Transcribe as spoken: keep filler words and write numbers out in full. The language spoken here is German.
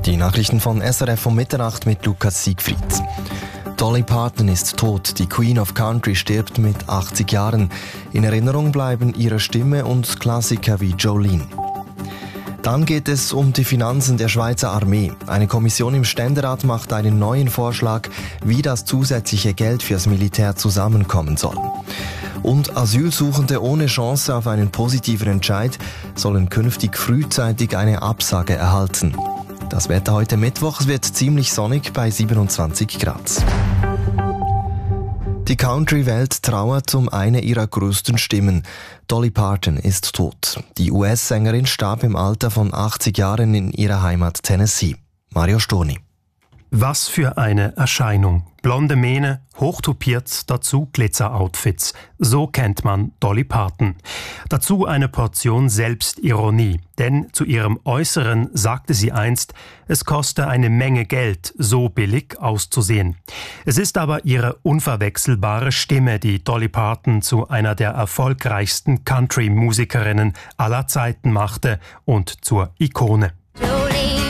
Die Nachrichten von S R F um Mitternacht mit Lukas Siegfried. Dolly Parton ist tot, die Queen of Country stirbt mit achtzig Jahren. In Erinnerung bleiben ihre Stimme und Klassiker wie Jolene. Dann geht es um die Finanzen der Schweizer Armee. Eine Kommission im Ständerat macht einen neuen Vorschlag, wie das zusätzliche Geld fürs Militär zusammenkommen soll. Und Asylsuchende ohne Chance auf einen positiven Entscheid sollen künftig frühzeitig eine Absage erhalten. Das Wetter heute Mittwoch, es wird ziemlich sonnig bei siebenundzwanzig Grad. Die Country-Welt trauert um eine ihrer größten Stimmen. Dolly Parton ist tot. Die U S-Sängerin starb im Alter von achtzig Jahren in ihrer Heimat Tennessee. Mario Storni. Was für eine Erscheinung. Blonde Mähne, hochtopiert, dazu Glitzer-Outfits. So kennt man Dolly Parton. Dazu eine Portion Selbstironie. Denn zu ihrem Äußeren sagte sie einst, es koste eine Menge Geld, so billig auszusehen. Es ist aber ihre unverwechselbare Stimme, die Dolly Parton zu einer der erfolgreichsten Country-Musikerinnen aller Zeiten machte und zur Ikone.